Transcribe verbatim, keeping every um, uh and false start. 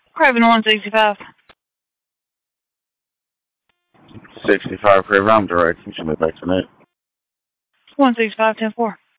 Craven one sixty-five. sixty-five Craven, I'm direct. You should be back tonight. one sixty-five, ten four.